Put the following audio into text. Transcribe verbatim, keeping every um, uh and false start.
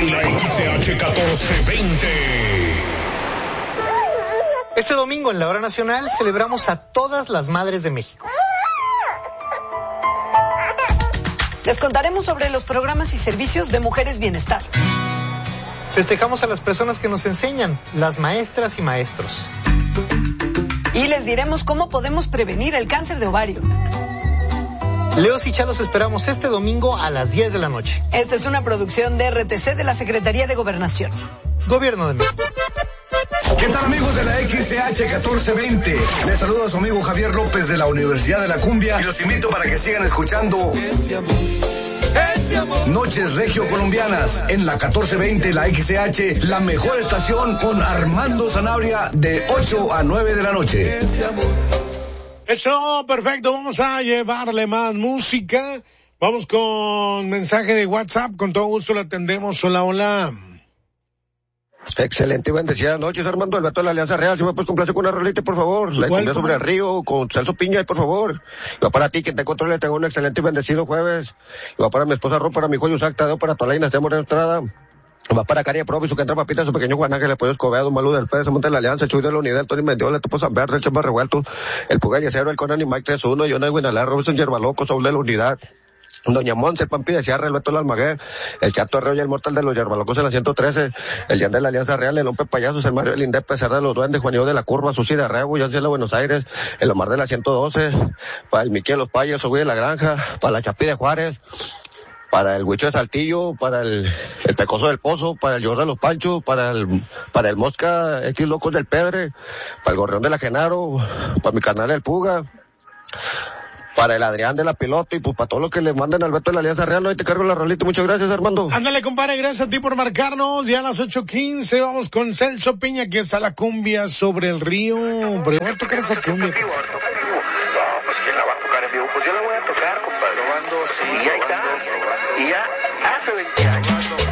en la X C H catorce veinte. Este domingo en la Hora Nacional celebramos a todas las madres de México. Les contaremos sobre los programas y servicios de Mujeres Bienestar. Festejamos a las personas que nos enseñan, las maestras y maestros. Y les diremos cómo podemos prevenir el cáncer de ovario. Leos y Chá los esperamos este domingo a las diez de la noche. Esta es una producción de R T C de la Secretaría de Gobernación. Gobierno de México. ¿Qué tal, amigos de la X C H catorce veinte? Les saluda a su amigo Javier López de la Universidad de la Cumbia y los invito para que sigan escuchando Noches Regio Colombianas en la catorce veinte, la X C H, la mejor estación, con Armando Sanabria de ocho a nueve de la noche. Eso, perfecto, vamos a llevarle más música. Vamos con mensaje de WhatsApp, con todo gusto lo atendemos. Hola, hola. Excelente y bendecida noches, Armando, el Beto de la Alianza Real. Si me puedes complacer con una rolita, por favor. La cumbia sobre el río, con Celso Piña, por favor. Y va para ti, quien te controle, tengo un excelente y bendecido jueves. Y va para mi esposa Ro, para mi hijo Yusac Tadeo, para toda la dinastía Moreno Estrada. Va para Caria Provi, su que entra papita, su pequeño Juan Ángel, el pollo Escobedo, Malú del Pérez, Monte de la Alianza, el Chuy de la Unidad, el Tony Mendiola, el Topo San Verde, el Chamba Revuelto, el Puga Yesero, el Conan y Mike tres uno, Jonah Guinalá, Robinson Yerbaloco, Saúl de la Unidad, Doña Monse, el Pampi de Sierra, el Beto del Almaguer, el Chato Arreo y el Mortal de los Yerbalocos en la ciento trece, el Jan de la Alianza Real, el Lompe Payasos, el Mario del Indepe, Cerda de los Duendes, Juanillo de la Curva, Susi de Arrebo, Jan de Buenos Aires, el Omar de la ciento doce, para el Miquel Los Payos, Sogui de la Granja, para la Chapi de Juárez, para el Huicho de Saltillo, para el, el Pecoso del Pozo, para el George de los Panchos, para el, para el Mosca X Locos del Pedre, para el Gorrión de la Genaro, para mi canal El Puga, para el Adrián de la Pilota y pues para todo lo que le manden al Beto de la Alianza Real. Hoy te cargo la rolita. Muchas gracias, Armando. Ándale, compadre, gracias a ti por marcarnos. Ya a las ocho quince vamos con Celso Piña, que está la cumbia sobre el río. Pero voy a tocar esa cumbia. No, pues ¿quién la va a tocar en vivo? Pues yo la voy a tocar, compadre. Probando, sí, y ahí probando, está. probando. Y ya hace veinte años.